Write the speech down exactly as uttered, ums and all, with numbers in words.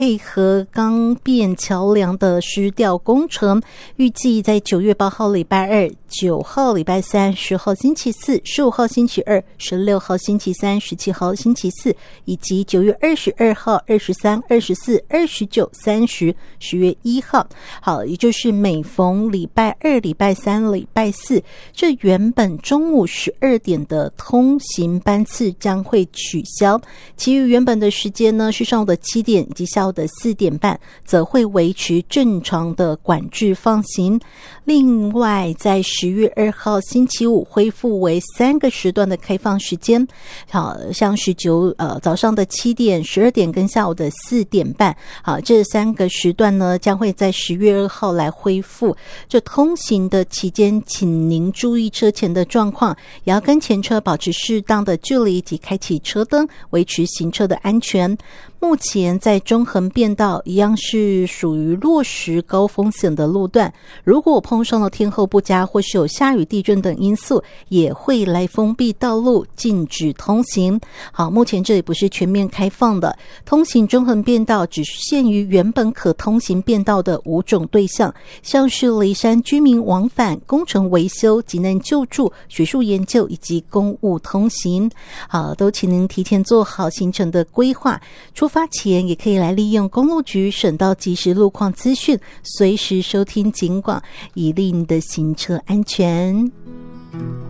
配合钢便桥梁的施吊工程，预计在九月八号礼拜二、九号礼拜三、十号星期四、十五号星期二、十六号星期三、十七号星期四，以及九月二十二号、二十三、二十四、二十九、三十、十月一号。好，也就是每逢礼拜二、礼拜三、礼拜四，这原本中午十二点的通行班次将会取消，其余原本的时间呢是上午的七点以及下午的四点半，则会维持正常的管制放行。另外，在十月二号星期五恢复为三个时段的开放时间，好，像是九呃早上的七点、十二点跟下午的四点半，好，这三个时段呢将会在十月二号来恢复。这通行的期间，请您注意车前的状况，也要跟前车保持适当的距离及开启车灯，维持行车的安全。目前在中横便道一样是属于落石高风险的路段，如果碰上了天候不佳或是有下雨、地震等因素，也会来封闭道路，禁止通行。好，目前这里不是全面开放的，通行中横便道只限于原本可通行便道的五种对象，像是梨山居民往返、工程维修、急难救助、学术研究以及公务通行。好，都请您提前做好行程的规划，出发前也可以来利用公路局省道即时路况资讯，随时收听警广，以利你的行车安全。